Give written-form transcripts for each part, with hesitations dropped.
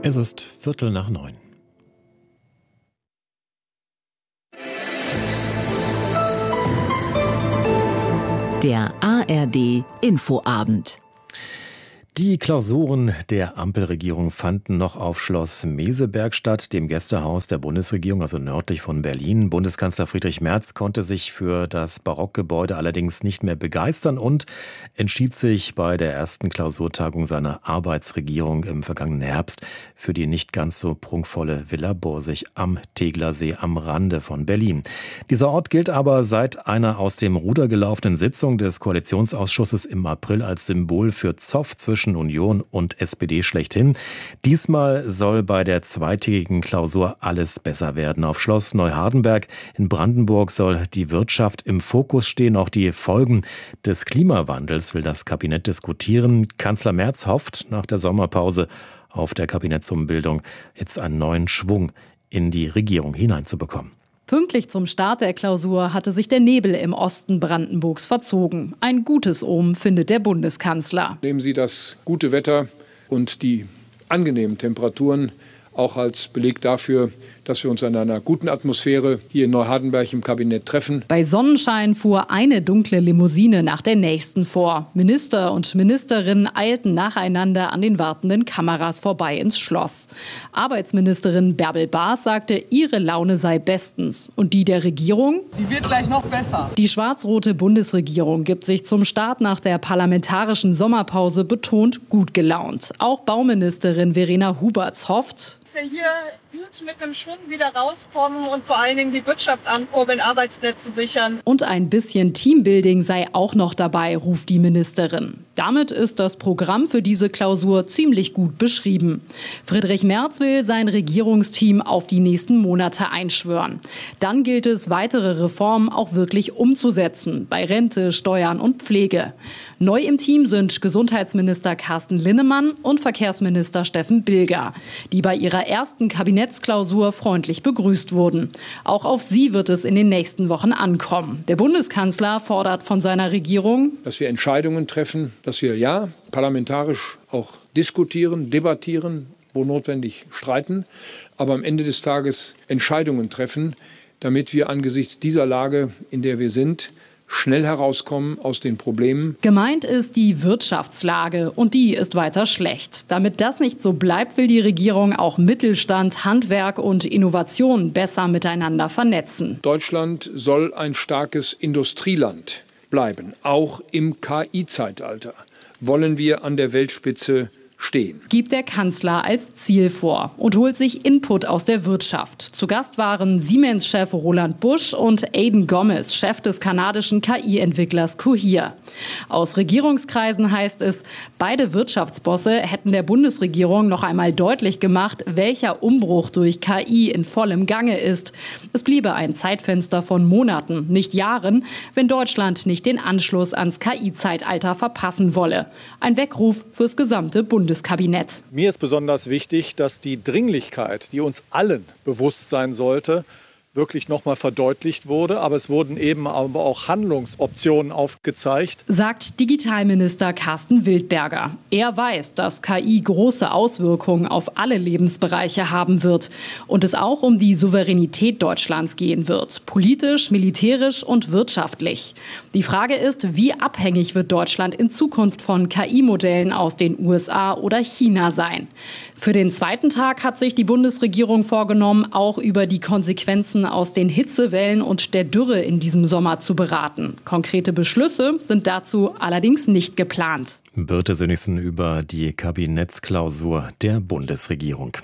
Es ist 8:45. Der ARD Infoabend. Die Klausuren der Ampelregierung fanden noch auf Schloss Meseberg statt, dem Gästehaus der Bundesregierung, also nördlich von Berlin. Bundeskanzler Friedrich Merz konnte sich für das Barockgebäude allerdings nicht mehr begeistern und entschied sich bei der ersten Klausurtagung seiner Arbeitsregierung im vergangenen Herbst für die nicht ganz so prunkvolle Villa Borsig am Tegeler am Rande von Berlin. Dieser Ort gilt aber seit einer aus dem Ruder gelaufenen Sitzung des Koalitionsausschusses im April als Symbol für Zoff zwischen Union und SPD schlechthin. Diesmal soll bei der zweitägigen Klausur alles besser werden. Auf Schloss Neuhardenberg in Brandenburg soll die Wirtschaft im Fokus stehen. Auch die Folgen des Klimawandels will das Kabinett diskutieren. Kanzler Merz hofft nach der Sommerpause auf der Kabinettsumbildung jetzt einen neuen Schwung in die Regierung hineinzubekommen. Pünktlich zum Start der Klausur hatte sich der Nebel im Osten Brandenburgs verzogen. Ein gutes Omen findet der Bundeskanzler. Nehmen Sie das gute Wetter und die angenehmen Temperaturen auch als Beleg dafür, dass wir uns in einer guten Atmosphäre hier in Neuhardenberg im Kabinett treffen. Bei Sonnenschein fuhr eine dunkle Limousine nach der nächsten vor. Minister und Ministerinnen eilten nacheinander an den wartenden Kameras vorbei ins Schloss. Arbeitsministerin Bärbel Baas sagte, ihre Laune sei bestens. Und die der Regierung? Die wird gleich noch besser. Die schwarz-rote Bundesregierung gibt sich zum Start nach der parlamentarischen Sommerpause betont gut gelaunt. Auch Bauministerin Verena Huberts hofft, wir hier gut mit einem Schwung wieder rauskommen und vor allen Dingen die Wirtschaft ankurbeln, Arbeitsplätze sichern. Und ein bisschen Teambuilding sei auch noch dabei, ruft die Ministerin. Damit ist das Programm für diese Klausur ziemlich gut beschrieben. Friedrich Merz will sein Regierungsteam auf die nächsten Monate einschwören. Dann gilt es, weitere Reformen auch wirklich umzusetzen, bei Rente, Steuern und Pflege. Neu im Team sind Gesundheitsminister Carsten Linnemann und Verkehrsminister Steffen Bilger, die bei ihrer ersten Kabinettsklausur freundlich begrüßt wurden. Auch auf sie wird es in den nächsten Wochen ankommen. Der Bundeskanzler fordert von seiner Regierung, dass wir Entscheidungen treffen, dass wir parlamentarisch auch diskutieren, debattieren, wo notwendig streiten, aber am Ende des Tages Entscheidungen treffen, damit wir angesichts dieser Lage, in der wir sind, schnell herauskommen aus den Problemen. Gemeint ist die Wirtschaftslage und die ist weiter schlecht. Damit das nicht so bleibt, will die Regierung auch Mittelstand, Handwerk und Innovation besser miteinander vernetzen. Deutschland soll ein starkes Industrieland bleiben, auch im KI-Zeitalter. Wollen wir an der Weltspitze stehen. Gibt der Kanzler als Ziel vor und holt sich Input aus der Wirtschaft. Zu Gast waren Siemens-Chef Roland Busch und Aidan Gomez, Chef des kanadischen KI-Entwicklers Cohere. Aus Regierungskreisen heißt es, beide Wirtschaftsbosse hätten der Bundesregierung noch einmal deutlich gemacht, welcher Umbruch durch KI in vollem Gange ist. Es bliebe ein Zeitfenster von Monaten, nicht Jahren, wenn Deutschland nicht den Anschluss ans KI-Zeitalter verpassen wolle. Ein Weckruf fürs gesamte Bundeskabinett. Mir ist besonders wichtig, dass die Dringlichkeit, die uns allen bewusst sein sollte, wirklich nochmal verdeutlicht wurde. Aber es wurden eben aber auch Handlungsoptionen aufgezeigt. Sagt Digitalminister Carsten Wildberger. Er weiß, dass KI große Auswirkungen auf alle Lebensbereiche haben wird und es auch um die Souveränität Deutschlands gehen wird. Politisch, militärisch und wirtschaftlich. Die Frage ist, wie abhängig wird Deutschland in Zukunft von KI-Modellen aus den USA oder China sein? Für den zweiten Tag hat sich die Bundesregierung vorgenommen, auch über die Konsequenzen aus den Hitzewellen und der Dürre in diesem Sommer zu beraten. Konkrete Beschlüsse sind dazu allerdings nicht geplant. Birte Sönnigsen über die Kabinettsklausur der Bundesregierung.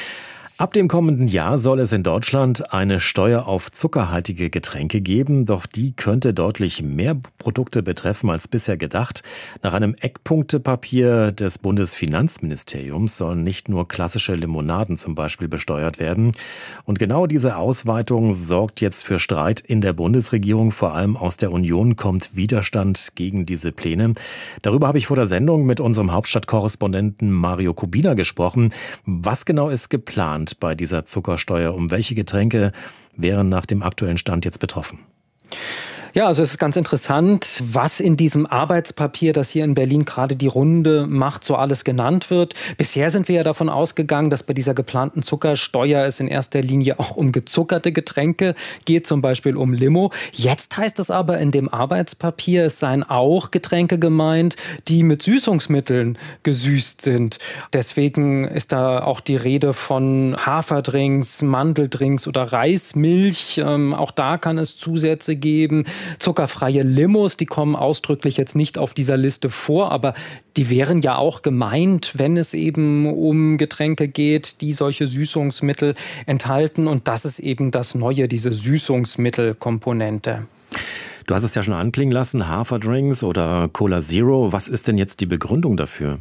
Ab dem kommenden Jahr soll es in Deutschland eine Steuer auf zuckerhaltige Getränke geben, doch die könnte deutlich mehr Produkte betreffen als bisher gedacht. Nach einem Eckpunktepapier des Bundesfinanzministeriums sollen nicht nur klassische Limonaden zum Beispiel besteuert werden. Und genau diese Ausweitung sorgt jetzt für Streit in der Bundesregierung. Vor allem aus der Union kommt Widerstand gegen diese Pläne. Darüber habe ich vor der Sendung mit unserem Hauptstadtkorrespondenten Mario Kubina gesprochen. Was genau ist geplant bei dieser Zuckersteuer? Um welche Getränke wären nach dem aktuellen Stand jetzt betroffen? Ja, also es ist ganz interessant, was in diesem Arbeitspapier, das hier in Berlin gerade die Runde macht, so alles genannt wird. Bisher sind wir ja davon ausgegangen, dass bei dieser geplanten Zuckersteuer es in erster Linie auch um gezuckerte Getränke geht, zum Beispiel um Limo. Jetzt heißt es aber in dem Arbeitspapier, es seien auch Getränke gemeint, die mit Süßungsmitteln gesüßt sind. Deswegen ist da auch die Rede von Haferdrinks, Mandeldrinks oder Reismilch. Auch da kann es Zusätze geben. Zuckerfreie Limos, die kommen ausdrücklich jetzt nicht auf dieser Liste vor, aber die wären ja auch gemeint, wenn es eben um Getränke geht, die solche Süßungsmittel enthalten. Und das ist eben das Neue, diese Süßungsmittelkomponente. Du hast es ja schon anklingen lassen, Haferdrinks oder Cola Zero. Was ist denn jetzt die Begründung dafür?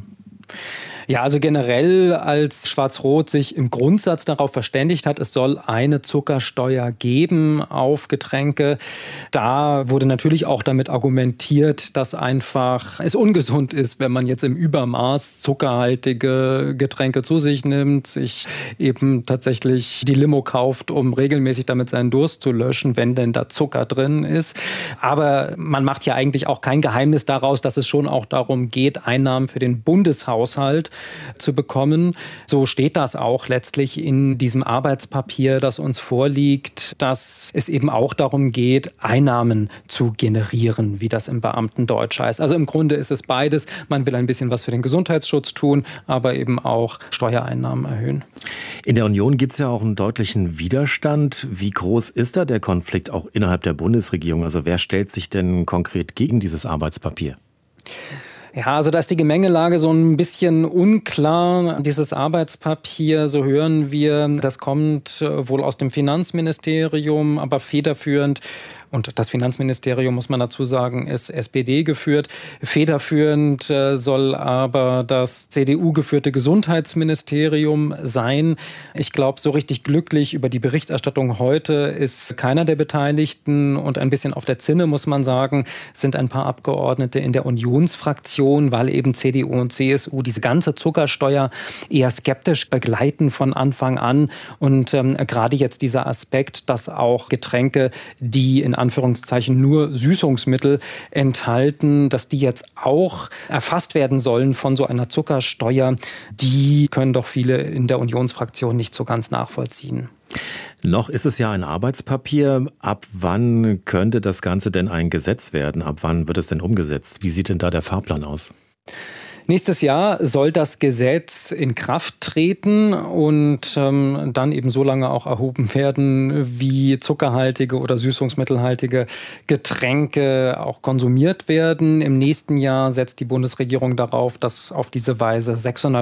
Ja, also generell, als Schwarz-Rot sich im Grundsatz darauf verständigt hat, es soll eine Zuckersteuer geben auf Getränke, da wurde natürlich auch damit argumentiert, dass einfach es ungesund ist, wenn man jetzt im Übermaß zuckerhaltige Getränke zu sich nimmt, sich eben tatsächlich die Limo kauft, um regelmäßig damit seinen Durst zu löschen, wenn denn da Zucker drin ist. Aber man macht ja eigentlich auch kein Geheimnis daraus, dass es schon auch darum geht, Einnahmen für den Bundeshaushalt zu bekommen. So steht das auch letztlich in diesem Arbeitspapier, das uns vorliegt, dass es eben auch darum geht, Einnahmen zu generieren, wie das im Beamtendeutsch heißt. Also im Grunde ist es beides. Man will ein bisschen was für den Gesundheitsschutz tun, aber eben auch Steuereinnahmen erhöhen. In der Union gibt es ja auch einen deutlichen Widerstand. Wie groß ist da der Konflikt auch innerhalb der Bundesregierung? Also wer stellt sich denn konkret gegen dieses Arbeitspapier? Ja, also da ist die Gemengelage so ein bisschen unklar. Dieses Arbeitspapier, so hören wir, das kommt wohl aus dem Finanzministerium, aber federführend. Und das Finanzministerium, muss man dazu sagen, ist SPD geführt. Federführend soll aber das CDU-geführte Gesundheitsministerium sein. Ich glaube, so richtig glücklich über die Berichterstattung heute ist keiner der Beteiligten. Und ein bisschen auf der Zinne, muss man sagen, sind ein paar Abgeordnete in der Unionsfraktion, weil eben CDU und CSU diese ganze Zuckersteuer eher skeptisch begleiten von Anfang an. Und gerade jetzt dieser Aspekt, dass auch Getränke, die in Anführungszeichen nur Süßungsmittel enthalten, dass die jetzt auch erfasst werden sollen von so einer Zuckersteuer, die können doch viele in der Unionsfraktion nicht so ganz nachvollziehen. Noch ist es ja ein Arbeitspapier. Ab wann könnte das Ganze denn ein Gesetz werden? Ab wann wird es denn umgesetzt? Wie sieht denn da der Fahrplan aus? Nächstes Jahr soll das Gesetz in Kraft treten und dann eben so lange auch erhoben werden, wie zuckerhaltige oder süßungsmittelhaltige Getränke auch konsumiert werden. Im nächsten Jahr setzt die Bundesregierung darauf, dass auf diese Weise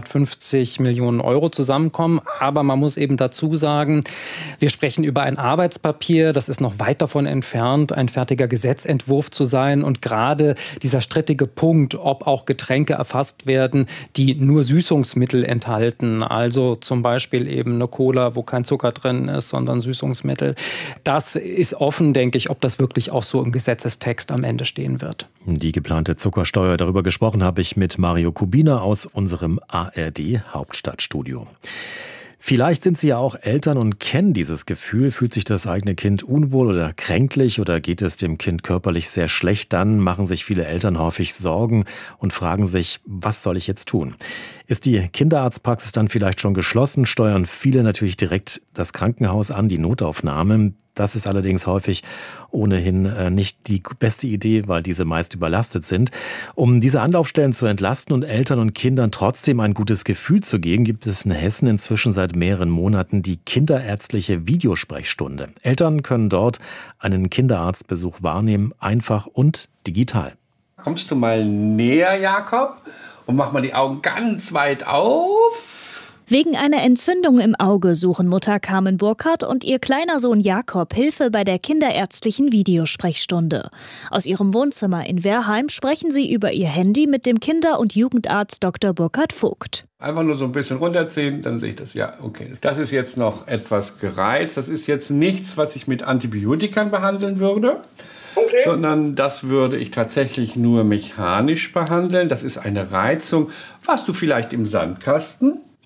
650 Millionen Euro zusammenkommen. Aber man muss eben dazu sagen, wir sprechen über ein Arbeitspapier, das ist noch weit davon entfernt, ein fertiger Gesetzentwurf zu sein. Und gerade dieser strittige Punkt, ob auch Getränke erfasst werden, die nur Süßungsmittel enthalten, also zum Beispiel eben eine Cola, wo kein Zucker drin ist, sondern Süßungsmittel. Das ist offen, denke ich, ob das wirklich auch so im Gesetzestext am Ende stehen wird. Die geplante Zuckersteuer, darüber gesprochen habe ich mit Mario Kubina aus unserem ARD Hauptstadtstudio. Vielleicht sind Sie ja auch Eltern und kennen dieses Gefühl. Fühlt sich das eigene Kind unwohl oder kränklich oder geht es dem Kind körperlich sehr schlecht? Dann machen sich viele Eltern häufig Sorgen und fragen sich, was soll ich jetzt tun? Ist die Kinderarztpraxis dann vielleicht schon geschlossen, steuern viele natürlich direkt das Krankenhaus an, die Notaufnahme. Das ist allerdings häufig ohnehin nicht die beste Idee, weil diese meist überlastet sind. Um diese Anlaufstellen zu entlasten und Eltern und Kindern trotzdem ein gutes Gefühl zu geben, gibt es in Hessen inzwischen seit mehreren Monaten die kinderärztliche Videosprechstunde. Eltern können dort einen Kinderarztbesuch wahrnehmen, einfach und digital. Kommst du mal näher, Jakob? Und mach mal die Augen ganz weit auf. Wegen einer Entzündung im Auge suchen Mutter Carmen Burkhardt und ihr kleiner Sohn Jakob Hilfe bei der kinderärztlichen Videosprechstunde. Aus ihrem Wohnzimmer in Wehrheim sprechen sie über ihr Handy mit dem Kinder- und Jugendarzt Dr. Burkhard Vogt. Einfach nur so ein bisschen runterziehen, dann sehe ich das. Ja, okay. Das ist jetzt noch etwas gereizt. Das ist jetzt nichts, was ich mit Antibiotikern behandeln würde. Okay. Sondern das würde ich tatsächlich nur mechanisch behandeln. Das ist eine Reizung. Warst du vielleicht im Sandkasten?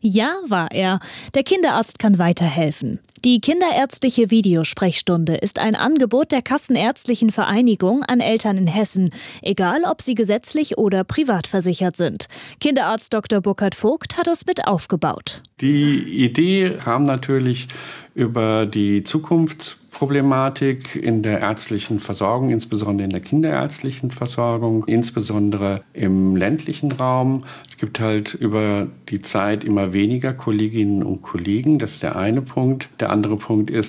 Ja, war er. Der Kinderarzt kann weiterhelfen. Die kinderärztliche Videosprechstunde ist ein Angebot der Kassenärztlichen Vereinigung an Eltern in Hessen, egal ob sie gesetzlich oder privat versichert sind. Kinderarzt Dr. Burkhard Vogt hat es mit aufgebaut. Die Idee kam natürlich über die Zukunftsproblematik in der ärztlichen Versorgung, insbesondere in der kinderärztlichen Versorgung, insbesondere im ländlichen Raum. Es gibt halt über die Zeit immer weniger Kolleginnen und Kollegen, das ist der eine Punkt. Der andere Punkt ist,